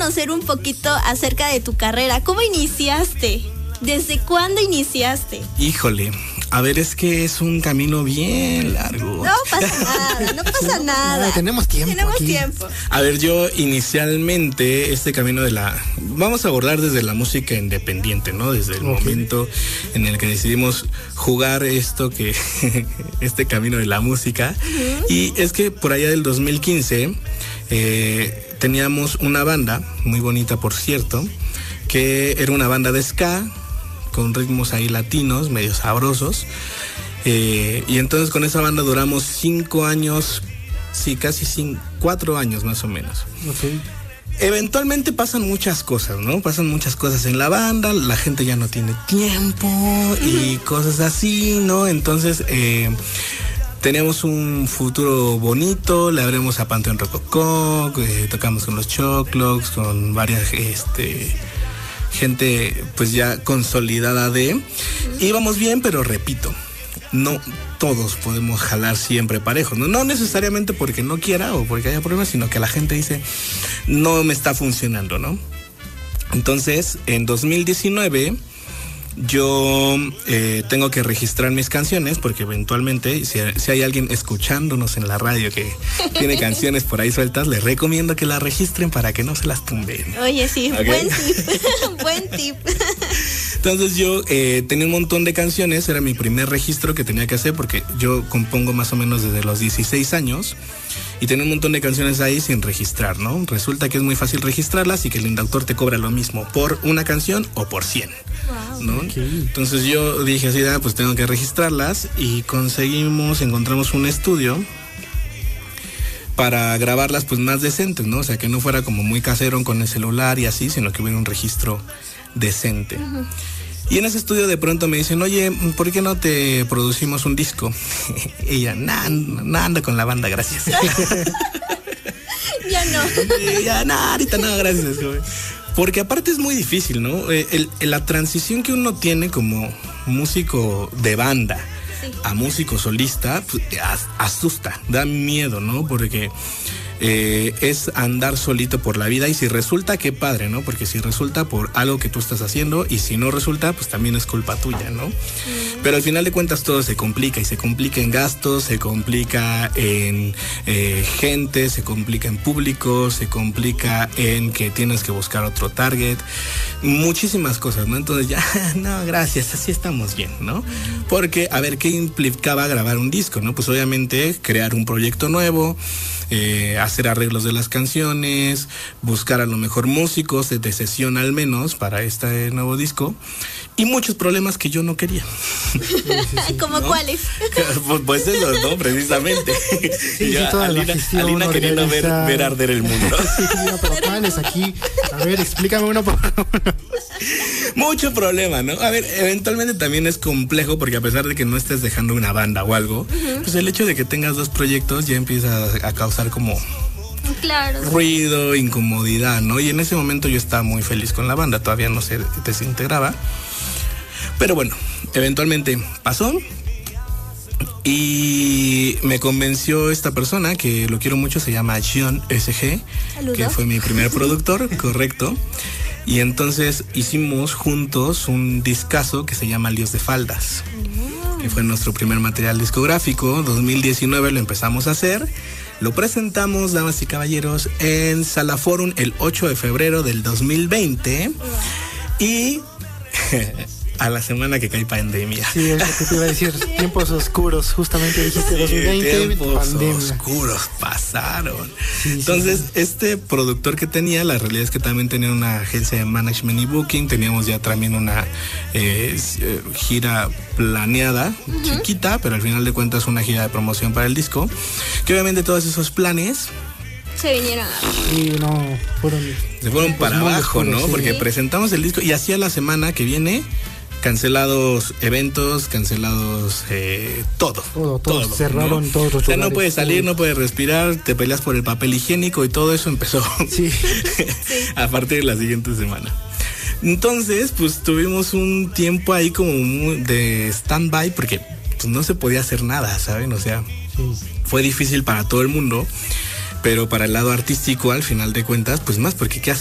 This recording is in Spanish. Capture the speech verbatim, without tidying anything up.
conocer un poquito acerca de tu carrera. ¿Cómo iniciaste? ¿Desde cuándo iniciaste? Híjole, a ver, es que es un camino bien largo. No pasa nada, no pasa No, nada. no, tenemos tiempo Tenemos aquí. tiempo. A ver, yo inicialmente este camino de la... Vamos a abordar desde la música independiente, ¿no? Desde el Ok. momento en el que decidimos jugar esto que... este camino de la música. Y es que por allá del dos mil quince eh, teníamos una banda, muy bonita por cierto, que era una banda de ska, con ritmos ahí latinos, medio sabrosos. Eh, y entonces con esa banda duramos cinco años, sí, casi cinco, cuatro años más o menos. Ok. Eventualmente pasan muchas cosas, ¿no? Pasan muchas cosas en la banda, la gente ya no tiene tiempo y cosas así, ¿no? Entonces, eh, tenemos un futuro bonito, le abrimos a Panteón Rococó, eh, tocamos con los Choclocs, con varias, este... gente pues ya consolidada de, íbamos bien, pero repito, no todos podemos jalar siempre parejos, no, no necesariamente porque no quiera o porque haya problemas, sino que la gente dice no me está funcionando, ¿no? Entonces en dos mil diecinueve yo eh, tengo que registrar mis canciones porque eventualmente si, si hay alguien escuchándonos en la radio que tiene canciones por ahí sueltas, les recomiendo que las registren para que no se las tumben. Oye, sí, Ok. buen tip. Buen tip. Entonces yo eh, tenía un montón de canciones, era mi primer registro que tenía que hacer porque yo compongo más o menos desde los dieciséis años y tenía un montón de canciones ahí sin registrar, ¿no? Resulta que es muy fácil registrarlas y que el inductor te cobra lo mismo por una canción o por cien, ¿no? Okay. Entonces yo dije así, ah, pues tengo que registrarlas y conseguimos, encontramos un estudio para grabarlas pues más decentes, ¿no? O sea, que no fuera como muy casero con el celular y así, sino que hubiera un registro decente. Uh-huh. Y en ese estudio de pronto me dicen, oye, ¿por qué no te producimos un disco? Y ya, nah, no ando con la banda, gracias. Ya no. Y ya, nah, ahorita no, gracias, joven. Porque aparte es muy difícil, ¿no? El, el, la transición que uno tiene como músico de banda sí. a músico solista, pues, asusta, da miedo, ¿no? Porque eh, es andar solito por la vida y si resulta, qué padre, ¿no? Porque si resulta por algo que tú estás haciendo y si no resulta, pues también es culpa tuya, ¿no? Mm. Pero al final de cuentas todo se complica y se complica en gastos, se complica en eh, gente, se complica en público, se complica en que tienes que buscar otro target, muchísimas cosas, ¿no? Entonces ya, no, gracias, así estamos bien, ¿no? Porque, a ver, ¿qué implicaba grabar un disco, no? Pues obviamente crear un proyecto nuevo, eh, hacer arreglos de las canciones, buscar a lo mejor músicos de sesión al menos para este nuevo disco y muchos problemas que yo no quería. Sí, sí, sí. ¿Cómo ¿no? cuáles? Pues eso, ¿no? Precisamente. Sí, ya, sí, toda Alina, la gestión Alina queriendo ver, ver arder el mundo. Sí, no, pero cuáles aquí. A ver, explícame uno por uno. Mucho problema, ¿no? A ver, eventualmente también es complejo porque a pesar de que no estés dejando una banda o algo, uh-huh. pues el hecho de que tengas dos proyectos ya empieza a causar como claro. ruido, incomodidad, ¿no? Y en ese momento yo estaba muy feliz con la banda, todavía no se desintegraba. Pero bueno, eventualmente pasó y me convenció esta persona que lo quiero mucho, se llama John S G, Saludos. Que fue mi primer productor, correcto. Y entonces hicimos juntos un discazo que se llama Líos de Faldas, mm. que fue nuestro primer material discográfico. dos mil diecinueve lo empezamos a hacer. Lo presentamos, damas y caballeros, en Sala Forum el ocho de febrero del dos mil veinte. Wow. Y a la semana que cae pandemia. Sí, es lo que te iba a decir. Tiempos oscuros, justamente dijiste dos mil veinte, sí, tiempos pandemia. oscuros pasaron. Sí, Entonces, sí. este productor que tenía, la realidad es que también tenía una agencia de management y booking, teníamos ya también una eh, gira planeada, uh-huh. chiquita, pero al final de cuentas una gira de promoción para el disco, que obviamente todos esos planes se vinieron a... Sí, no, fueron... Se fueron para abajo, oscuros, ¿no? Sí. Porque presentamos el disco y así a la semana que viene, cancelados eventos, cancelados eh, todo. Todo, todo. todo cerraron ¿no? todos los O sea, no lugares, puedes salir, todo. No puedes respirar, te peleas por el papel higiénico y todo eso empezó sí. a partir de la siguiente semana. Entonces, pues tuvimos un tiempo ahí como de stand-by porque pues, no se podía hacer nada, ¿saben? O sea, sí. fue difícil para todo el mundo. Pero para el lado artístico, al final de cuentas, pues más, porque ¿qué haces?